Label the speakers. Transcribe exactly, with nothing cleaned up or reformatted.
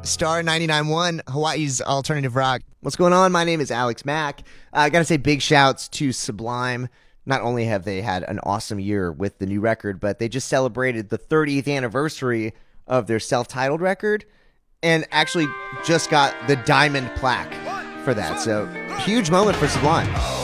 Speaker 1: Star ninety-nine point one, Hawaii's alternative rock. What's going on? My name is Alex Mack. Uh, I got to say big shouts to Sublime. Not only have they had an awesome year with the new record, but they just celebrated the thirtieth anniversary of their self-titled record and actually just got the diamond plaque for that. So, huge moment for Sublime.